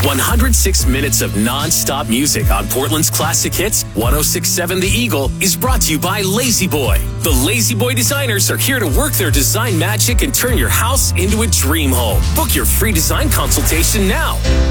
106 minutes of non-stop music on Portland's classic hits, 106.7 The Eagle, is brought to you by Lazy Boy. The Lazy Boy designers are here to work their design magic and turn your house into a dream home. Book your free design consultation now.